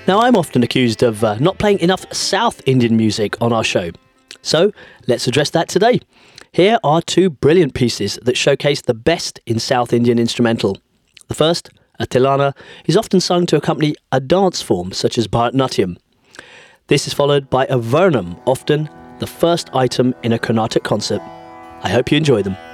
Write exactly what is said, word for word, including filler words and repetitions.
Now, I'm often accused of uh, not playing enough South Indian music on our show. So, let's address that today. Here are two brilliant pieces that showcase the best in South Indian instrumental. The first, a Tilana, is often sung to accompany a dance form such as Bharatanatyam. This is followed by a Varnam, often the first item in a Carnatic concert. I hope you enjoy them.